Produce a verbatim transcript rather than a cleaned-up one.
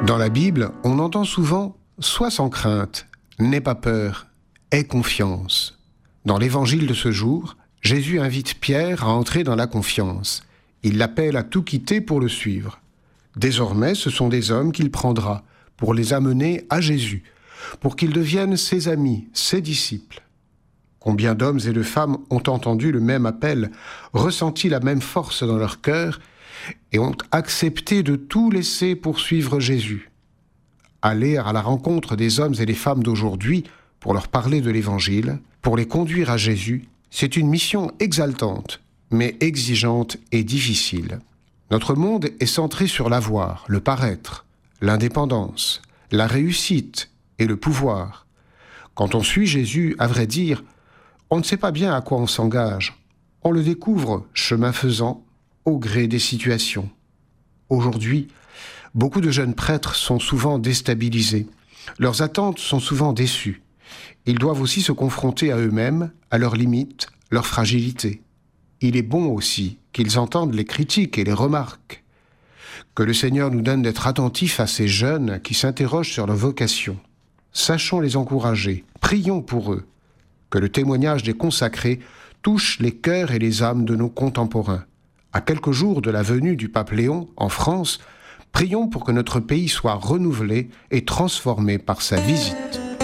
Dans la Bible, on entend souvent « Sois sans crainte, n'aie pas peur, aie confiance ». Dans l'évangile de ce jour, Jésus invite Pierre à entrer dans la confiance. Il l'appelle à tout quitter pour le suivre. Désormais, ce sont des hommes qu'il prendra pour les amener à Jésus, pour qu'ils deviennent ses amis, ses disciples. Combien d'hommes et de femmes ont entendu le même appel, ressenti la même force dans leur cœur et ont accepté de tout laisser pour suivre Jésus. Aller à la rencontre des hommes et des femmes d'aujourd'hui pour leur parler de l'Évangile, pour les conduire à Jésus, c'est une mission exaltante, mais exigeante et difficile. Notre monde est centré sur l'avoir, le paraître, l'indépendance, la réussite et le pouvoir. Quand on suit Jésus, à vrai dire, on ne sait pas bien à quoi on s'engage. On le découvre, chemin faisant, au gré des situations. Aujourd'hui, beaucoup de jeunes prêtres sont souvent déstabilisés. Leurs attentes sont souvent déçues. Ils doivent aussi se confronter à eux-mêmes, à leurs limites, leurs fragilités. Il est bon aussi qu'ils entendent les critiques et les remarques. Que le Seigneur nous donne d'être attentifs à ces jeunes qui s'interrogent sur leur vocation. Sachons les encourager, prions pour eux. Que le témoignage des consacrés touche les cœurs et les âmes de nos contemporains. À quelques jours de la venue du pape Léon en France, prions pour que notre pays soit renouvelé et transformé par sa visite.